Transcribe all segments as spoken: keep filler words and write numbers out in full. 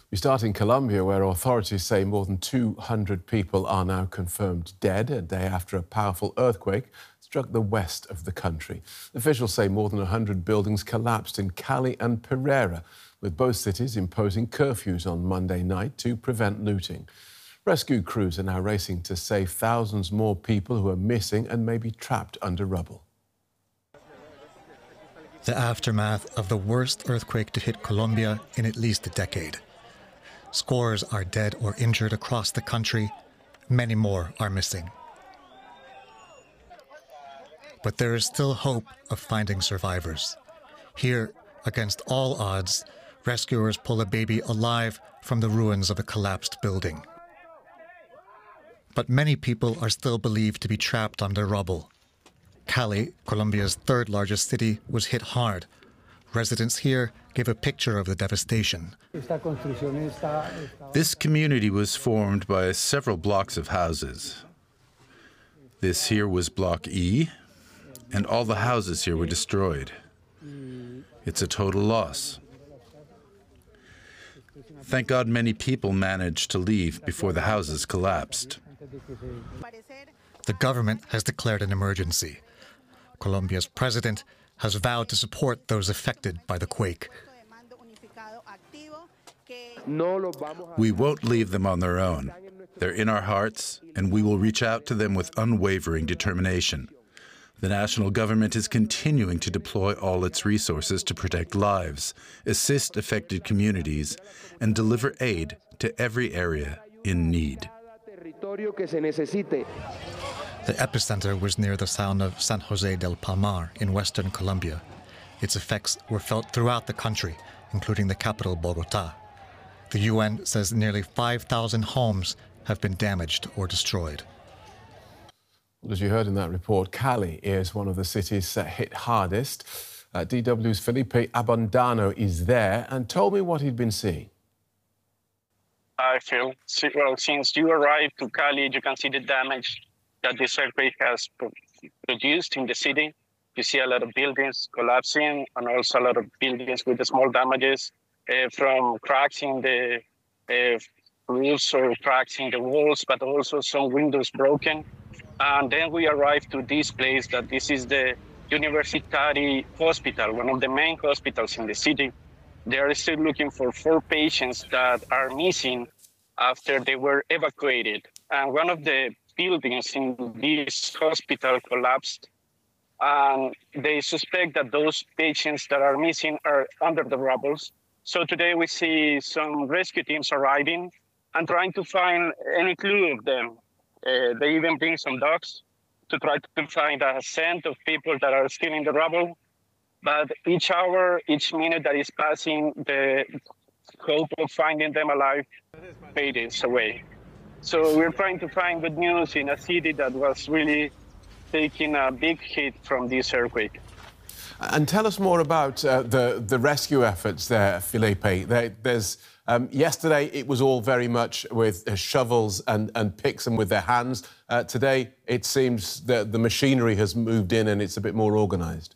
We start in Colombia, where authorities say more than two hundred people are now confirmed dead, a day after a powerful earthquake struck the west of the country. Officials say more than one hundred buildings collapsed in Cali and Pereira, with both cities imposing curfews on Monday night to prevent looting. Rescue crews are now racing to save thousands more people who are missing and may be trapped under rubble. The aftermath of the worst earthquake to hit Colombia in at least a decade. Scores are dead or injured across the country. Many more are missing. But there is still hope of finding survivors. Here, against all odds, rescuers pull a baby alive from the ruins of a collapsed building. But many people are still believed to be trapped under rubble. Cali, Colombia's third largest city, was hit hard. Residents here give a picture of the devastation. This community was formed by several blocks of houses. This here was Block E, and all the houses here were destroyed. It's a total loss. Thank God many people managed to leave before the houses collapsed. The government has declared an emergency. Colombia's president has vowed to support those affected by the quake. We won't leave them on their own. They're in our hearts, and we will reach out to them with unwavering determination. The national government is continuing to deploy all its resources to protect lives, assist affected communities, and deliver aid to every area in need. The epicenter was near the town of San Jose del Palmar in western Colombia. Its effects were felt throughout the country, including the capital, Bogotá. The U N says nearly five thousand homes have been damaged or destroyed. Well, as you heard in that report, Cali is one of the cities hit hardest. Uh, D W's Felipe Abondano is there and told me what he'd been seeing. I feel, well, since you arrived to Cali, you can see the damage that this earthquake has produced in the city. You see a lot of buildings collapsing and also a lot of buildings with the small damages uh, from cracks in the uh, roofs or cracks in the walls, but also some windows broken. And then we arrived to this place that this is the Universitari Hospital, one of the main hospitals in the city. They are still looking for four patients that are missing after they were evacuated. And one of the buildings in this hospital collapsed. And they suspect that those patients that are missing are under the rubble. So today we see some rescue teams arriving and trying to find any clue of them. Uh, they even bring some dogs to try to find a scent of people that are still in the rubble. But each hour, each minute that is passing, the hope of finding them alive fades away. So we're trying to find good news in a city that was really taking a big hit from this earthquake. And tell us more about uh, the, the rescue efforts there, Felipe. There, there's, um, yesterday, it was all very much with uh, shovels and, and picks and with their hands. Uh, today, it seems that the machinery has moved in and it's a bit more organised.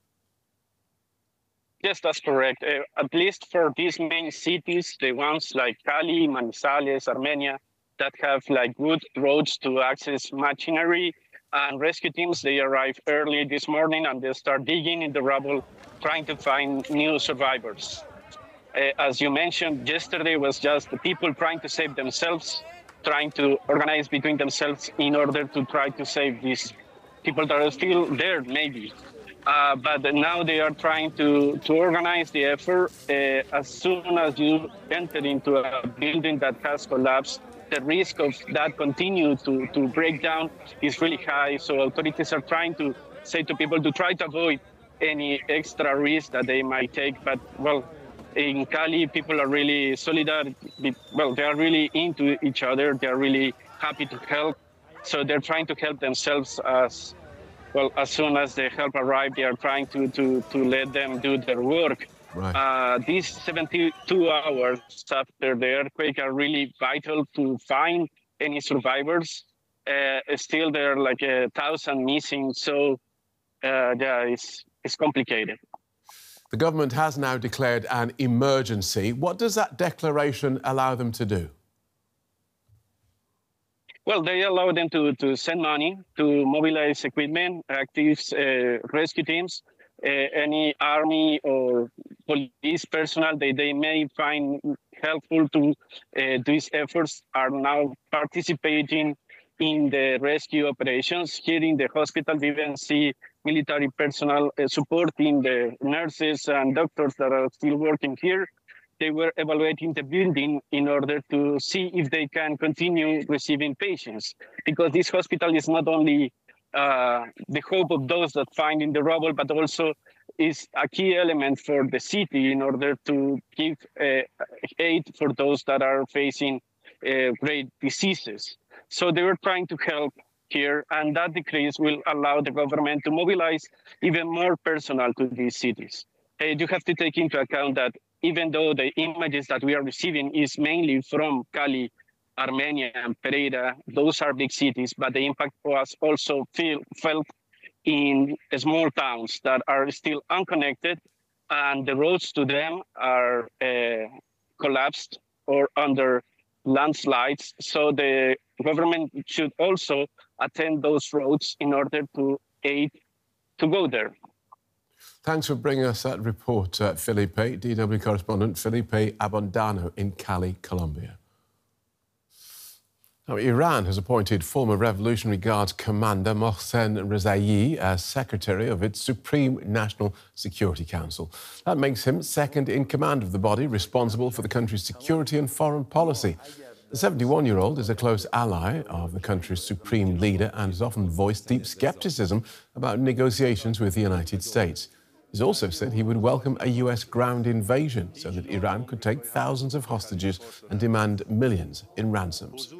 Yes, that's correct. Uh, at least for these main cities, the ones like Cali, Manizales, Armenia, that have like good roads to access machinery and rescue teams, they arrive early this morning and they start digging in the rubble, trying to find new survivors. Uh, as you mentioned, yesterday was just the people trying to save themselves, trying to organize between themselves in order to try to save these people that are still there, maybe. Uh, but now they are trying to, to organize the effort. Uh, as soon as you enter into a building that has collapsed, the risk of that continue to, to break down is really high. So authorities are trying to say to people to try to avoid any extra risk that they might take. But, well, in Cali, people are really solidar. Well, they are really into each other. They are really happy to help. So they're trying to help themselves as Well, as soon as the help arrived, they are trying to, to, to let them do their work. Right. Uh, these seventy-two hours after the earthquake are really vital to find any survivors. Uh, still, there are like a thousand missing, so uh, yeah, it's, it's complicated. The government has now declared an emergency. What does that declaration allow them to do? Well, they allow them to, to send money, to mobilize equipment, active uh, rescue teams, uh, any army or police personnel that they may find helpful to uh, these efforts are now participating in the rescue operations. Here in the hospital, we even see military personnel uh, supporting the nurses and doctors that are still working here. They were evaluating the building in order to see if they can continue receiving patients, because this hospital is not only uh, the hope of those that find in the rubble, but also is a key element for the city in order to give uh, aid for those that are facing uh, great diseases. So they were trying to help here, and that decrease will allow the government to mobilize even more personnel to these cities. Uh, you have to take into account that even though the images that we are receiving is mainly from Cali, Armenia, and Pereira, those are big cities, but the impact was also feel, felt in small towns that are still unconnected, and the roads to them are uh, collapsed or under landslides. So the government should also attend those roads in order to aid to go there. Thanks for bringing us that report, uh, Felipe. D W correspondent Felipe Abondano in Cali, Colombia. Now, Iran has appointed former Revolutionary Guards commander Mohsen Rezaei as secretary of its Supreme National Security Council. That makes him second in command of the body responsible for the country's security and foreign policy. The seventy-one-year-old is a close ally of the country's supreme leader and has often voiced deep scepticism about negotiations with the United States. He's also said he would welcome a U S ground invasion so that Iran could take thousands of hostages and demand millions in ransoms.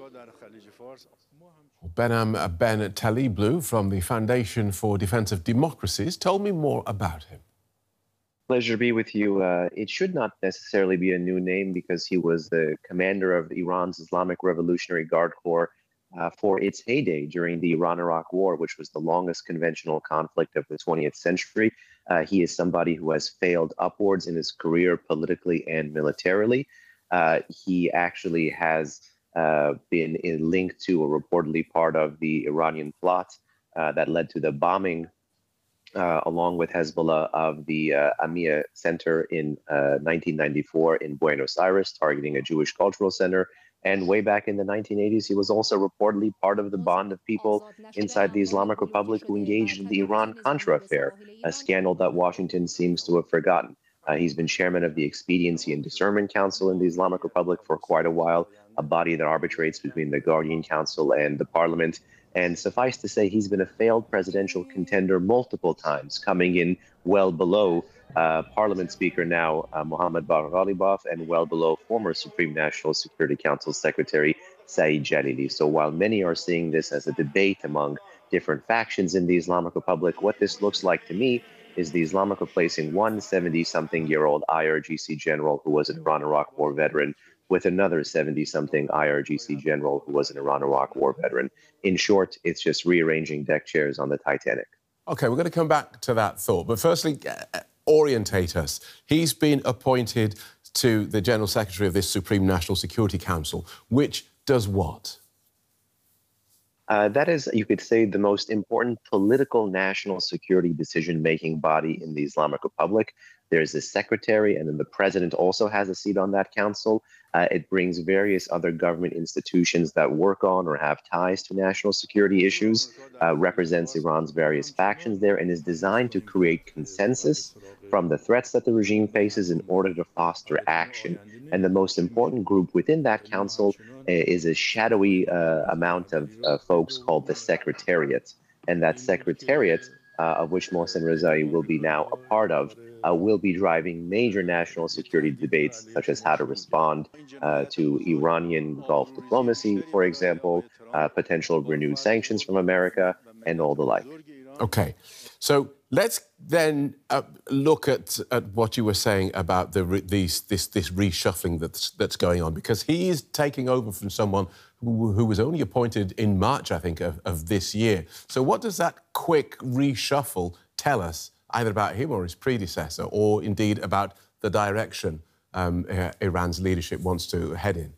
Benham Ben Taliblu from the Foundation for Defense of Democracies told me more about him. Pleasure to be with you. Uh, it should not necessarily be a new name because he was the commander of Iran's Islamic Revolutionary Guard Corps uh, for its heyday during the Iran-Iraq War, which was the longest conventional conflict of the twentieth century. Uh, he is somebody who has failed upwards in his career politically and militarily. Uh, he actually has uh, been in, linked to or reportedly part of the Iranian plot uh, that led to the bombing Uh, along with Hezbollah of the uh, Amia Center in uh, nineteen ninety-four in Buenos Aires, targeting a Jewish cultural center. And way back in the nineteen eighties, he was also reportedly part of the band of people inside the Islamic Republic who engaged in the Iran-Contra affair, a scandal that Washington seems to have forgotten. Uh, he's been chairman of the Expediency and Discernment Council in the Islamic Republic for quite a while, a body that arbitrates between the Guardian Council and the parliament. And suffice to say, he's been a failed presidential contender multiple times, coming in well below uh, Parliament Speaker now, uh, Mohammad Bagher Ghalibaf, and well below former Supreme National Security Council Secretary Saeed Jalili. So while many are seeing this as a debate among different factions in the Islamic Republic, what this looks like to me is the Islamic replacing one seventy-something-year-old I R G C general who was an Iran-Iraq War veteran with another seventy-something I R G C general who was an Iran-Iraq War veteran. In short, it's just rearranging deck chairs on the Titanic. OK, we're going to come back to that thought. But firstly, uh, orientate us. He's been appointed to the General Secretary of this Supreme National Security Council, which does what? Uh, that is, you could say, the most important political national security decision-making body in the Islamic Republic. There's a secretary, and then the president also has a seat on that council. Uh, it brings various other government institutions that work on or have ties to national security issues, uh, represents Iran's various factions there, and is designed to create consensus from the threats that the regime faces in order to foster action. And the most important group within that council uh, is a shadowy uh, amount of uh, folks called the Secretariat. And that Secretariat, uh, of which Mohsen Rezaei will be now a part of, Uh, will be driving major national security debates, such as how to respond uh, to Iranian Gulf diplomacy, for example, uh, potential renewed sanctions from America, and all the like. OK, so let's then uh, look at, at what you were saying about the re these, this, this reshuffling that's, that's going on, because he is taking over from someone who, who was only appointed in March, I think, of, of this year. So what does that quick reshuffle tell us either about him or his predecessor, or indeed about the direction um, uh, Iran's leadership wants to head in?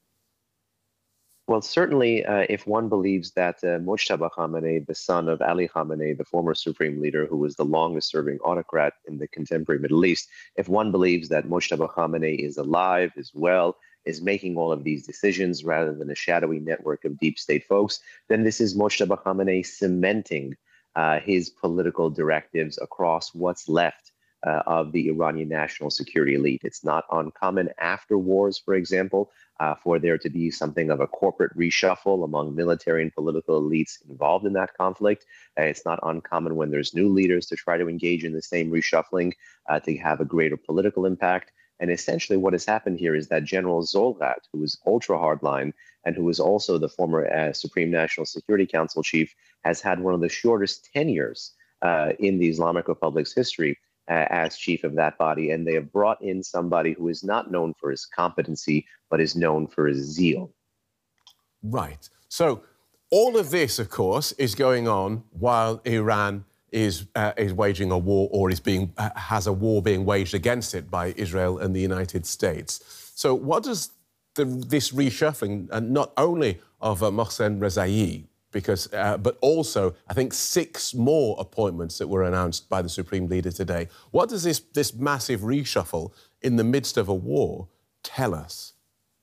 Well, certainly, uh, if one believes that uh, Mojtaba Khamenei, the son of Ali Khamenei, the former supreme leader who was the longest-serving autocrat in the contemporary Middle East, if one believes that Mojtaba Khamenei is alive, is well, is making all of these decisions rather than a shadowy network of deep state folks, then this is Mojtaba Khamenei cementing uh, his political directives across what's left uh, of the Iranian national security elite. It's not uncommon after wars, for example, uh, for there to be something of a corporate reshuffle among military and political elites involved in that conflict. Uh, it's not uncommon when there's new leaders to try to engage in the same reshuffling uh, to have a greater political impact. And essentially what has happened here is that General Zolgat, who was ultra hardline and who was also the former uh, Supreme National Security Council chief, has had one of the shortest tenures uh, in the Islamic Republic's history uh, as chief of that body. And they have brought in somebody who is not known for his competency, but is known for his zeal. Right. So all of this, of course, is going on while Iran is uh, is waging a war, or is being uh, has a war being waged against it by Israel and the United States. So what does the, this reshuffling, and uh, not only of uh, Mohsen Rezaei, because uh, but also I think six more appointments that were announced by the Supreme Leader today. What does this this massive reshuffle in the midst of a war tell us?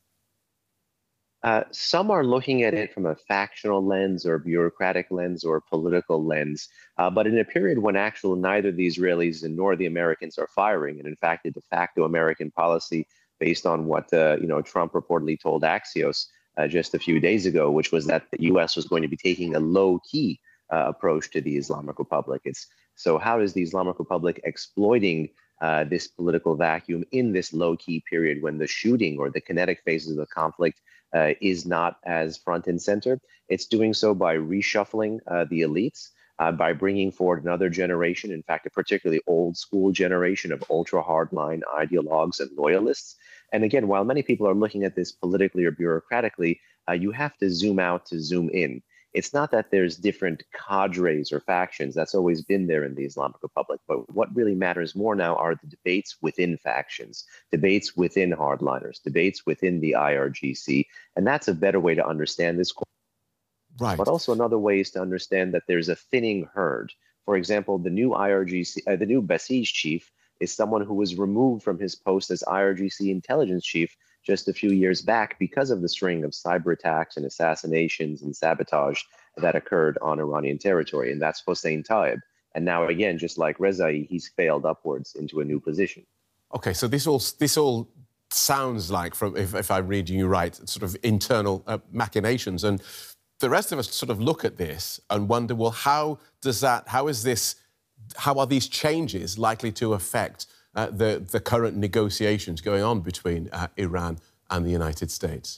Uh, some are looking at it from a factional lens or bureaucratic lens or political lens, uh, but in a period when actually neither the Israelis nor the Americans are firing, and in fact, a de facto American policy based on what uh, you know Trump reportedly told Axios uh, just a few days ago, which was that the U S was going to be taking a low-key uh, approach to the Islamic Republic. It's so how is the Islamic Republic exploiting uh, this political vacuum in this low-key period when the shooting or the kinetic phases of the conflict Uh, is not as front and center? It's doing so by reshuffling uh, the elites, uh, by bringing forward another generation, in fact, a particularly old school generation of ultra hardline ideologues and loyalists. And again, while many people are looking at this politically or bureaucratically, uh, you have to zoom out to zoom in. It's not that there's different cadres or factions. That's always been there in the Islamic Republic. But what really matters more now are the debates within factions, debates within hardliners, debates within the I R G C. And that's a better way to understand this. Right. But also another way is to understand that there's a thinning herd. For example, the new I R G C, uh, the new Basij chief is someone who was removed from his post as I R G C intelligence chief just a few years back because of the string of cyber attacks and assassinations and sabotage that occurred on Iranian territory. And that's Hossein Taib. And now, again, just like Rezaei, he's failed upwards into a new position. OK, so this all, this all sounds like, from if, if I'm reading you right, sort of internal uh, machinations. And the rest of us sort of look at this and wonder, well, how does that, how is this, how are these changes likely to affect Uh, the, the current negotiations going on between uh, Iran and the United States?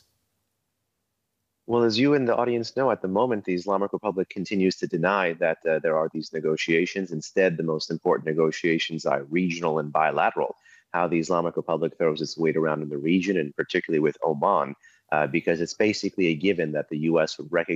Well, as you and the audience know, at the moment, the Islamic Republic continues to deny that uh, there are these negotiations. Instead, the most important negotiations are regional and bilateral. How the Islamic Republic throws its weight around in the region, and particularly with Oman, uh, because it's basically a given that the U S would recognize